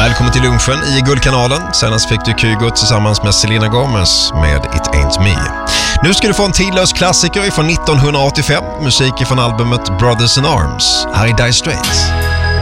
Välkommen till lunchen i Guldkanalen. Senast fick du Kygo tillsammans med Selena Gomez med It Ain't Me. Nu ska du få en tidlös klassiker från 1985. Musik från albumet Brothers in Arms. Här är Dire Straits.